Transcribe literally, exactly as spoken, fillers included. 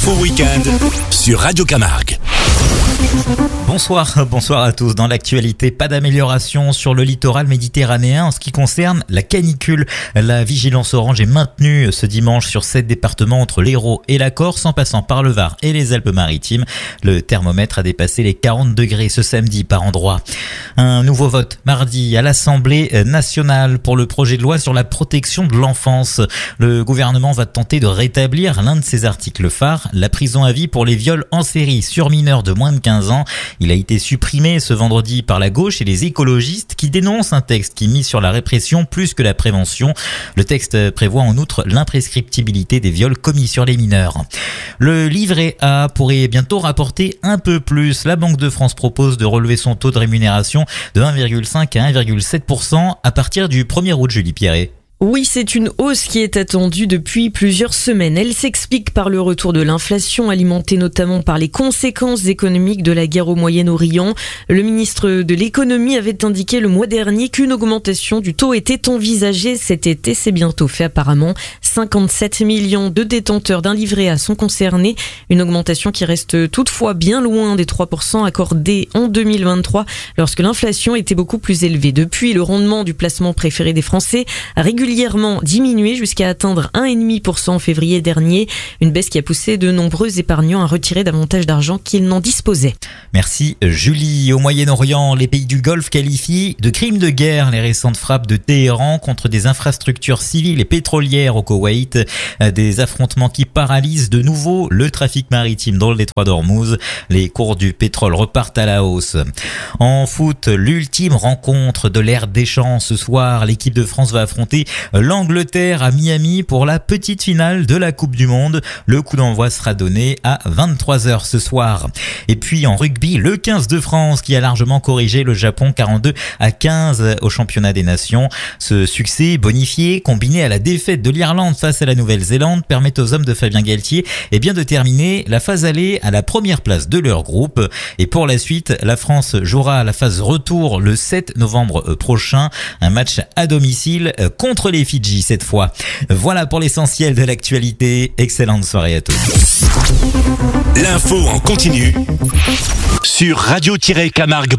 L'info week-end sur Radio Camargue. Bonsoir, bonsoir à tous. Dans l'actualité, pas d'amélioration sur le littoral méditerranéen en ce qui concerne la canicule. La vigilance orange est maintenue ce dimanche sur sept départements entre l'Hérault et la Corse, en passant par le Var et les Alpes-Maritimes. Le thermomètre a dépassé les quarante degrés ce samedi par endroits. Un nouveau vote mardi à l'Assemblée nationale pour le projet de loi sur la protection de l'enfance. Le gouvernement va tenter de rétablir l'un de ses articles phares, la prison à vie pour les viols en série sur mineurs de moins de quinze ans. Il a été supprimé ce vendredi par la gauche et les écologistes qui dénoncent un texte qui mise sur la répression plus que la prévention. Le texte prévoit en outre l'imprescriptibilité des viols commis sur les mineurs. Le livret A pourrait bientôt rapporter un peu plus. La Banque de France propose de relever son taux de rémunération de un virgule cinq à un virgule sept pour cent à partir du premier août, Julie Pierret. Oui, c'est une hausse qui est attendue depuis plusieurs semaines. Elle s'explique par le retour de l'inflation, alimentée notamment par les conséquences économiques de la guerre au Moyen-Orient. Le ministre de l'économie avait indiqué le mois dernier qu'une augmentation du taux était envisagée cet été. C'est bientôt fait apparemment. cinquante-sept millions de détenteurs d'un livret A sont concernés. Une augmentation qui reste toutefois bien loin des trois pour cent accordés en deux mille vingt-trois lorsque l'inflation était beaucoup plus élevée. Depuis, le rendement du placement préféré des Français a régulièrement diminué jusqu'à atteindre un virgule cinq pour cent en février dernier. Une baisse qui a poussé de nombreux épargnants à retirer davantage d'argent qu'ils n'en disposaient. Merci Julie. Au Moyen-Orient, les pays du Golfe qualifient de crimes de guerre les récentes frappes de Téhéran contre des infrastructures civiles et pétrolières au Koweït. Des affrontements qui paralysent de nouveau le trafic maritime dans le détroit d'Ormuz. Les cours du pétrole repartent à la hausse. En foot, l'ultime rencontre de l'ère Deschamps ce soir. L'équipe de France va affronter l'Angleterre à Miami pour la petite finale de la Coupe du Monde. Le coup d'envoi sera donné à vingt-trois heures ce soir. Et puis en rugby, le quinze de France qui a largement corrigé le Japon quarante-deux à quinze au championnat des nations. Ce succès bonifié, combiné à la défaite de l'Irlande face à la Nouvelle-Zélande, permet aux hommes de Fabien Galtier eh bien, de terminer la phase aller à la première place de leur groupe. Et pour la suite, la France jouera la phase retour le sept novembre prochain. Un match à domicile contre les Fidji cette fois. Voilà pour l'essentiel de l'actualité. Excellente soirée à tous. L'info en continu sur radio tiret camargue.